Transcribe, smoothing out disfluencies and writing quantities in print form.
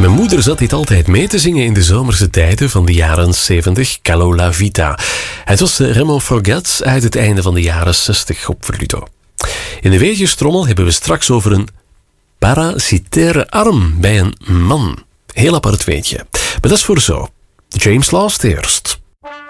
Mijn moeder zat dit altijd mee te zingen in de zomerse tijden van de jaren 70, Calo la Vita. Het was Raymond Forget uit het einde van de jaren 60 op Verluto. In de weetjestrommel hebben we straks over een parasitaire arm bij een man. Heel apart weetje. Maar dat is voor zo. James Last eerst.